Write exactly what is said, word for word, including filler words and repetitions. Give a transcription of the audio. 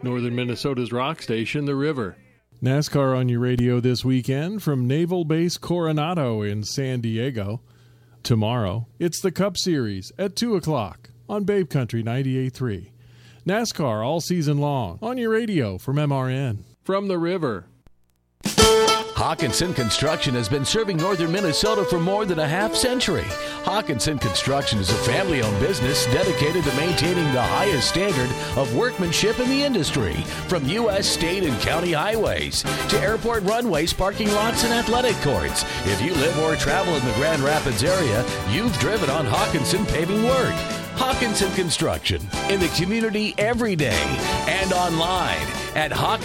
Northern Minnesota's rock station, The River. NASCAR on your radio this weekend from Naval Base Coronado in San Diego. Tomorrow, it's the Cup Series at two o'clock on Babe Country ninety-eight point three. NASCAR all season long on your radio from M R N. From The River. Hawkinson Construction has been serving northern Minnesota for more than a half century. Hawkinson Construction is a family-owned business dedicated to maintaining the highest standard of workmanship in the industry, from U S state and county highways to airport runways, parking lots, and athletic courts. If you live or travel in the Grand Rapids area, you've driven on Hawkinson paving work. Hawkinson Construction, in the community every day and online at Hawkinson.